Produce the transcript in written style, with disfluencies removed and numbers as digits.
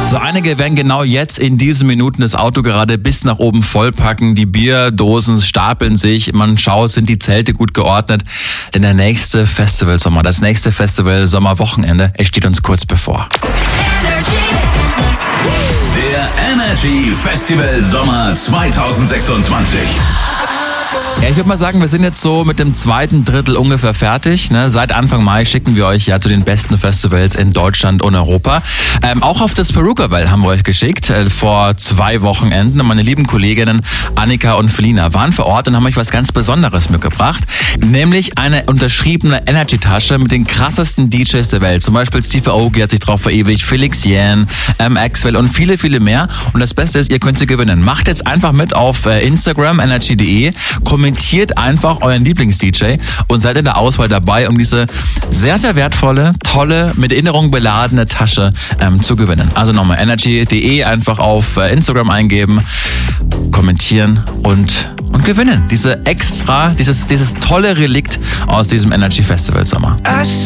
So einige werden genau jetzt in diesen Minuten das Auto gerade bis nach oben vollpacken. Die Bierdosen stapeln sich. Man schaut, sind die Zelte gut geordnet. Denn der nächste Festivalsommer, das nächste Festival Sommerwochenende, es steht uns kurz bevor. Der Energy Festival Sommer 2026. Ja, ich würde mal sagen, wir sind jetzt so mit dem zweiten Drittel ungefähr fertig. Ne? Seit Anfang Mai schicken wir euch ja zu den besten Festivals in Deutschland und Europa. Auch auf das Perukaville haben wir euch geschickt, vor 2 Wochenenden. Und meine lieben Kolleginnen Annika und Felina waren vor Ort und haben euch was ganz Besonderes mitgebracht. Nämlich eine unterschriebene Energy-Tasche mit den krassesten DJs der Welt. Zum Beispiel Steve Aoki hat sich drauf verewigt, Felix Jähn, Axwell und viele, viele mehr. Und das Beste ist, ihr könnt sie gewinnen. Macht jetzt einfach mit auf Instagram, energy.de, kommentiert einfach euren Lieblings-DJ und seid in der Auswahl dabei, um diese sehr, sehr wertvolle, tolle, mit Erinnerung beladene Tasche zu gewinnen. Also nochmal energy.de einfach auf Instagram eingeben, kommentieren und gewinnen. Dieses tolle Relikt aus diesem Energy Festival Sommer.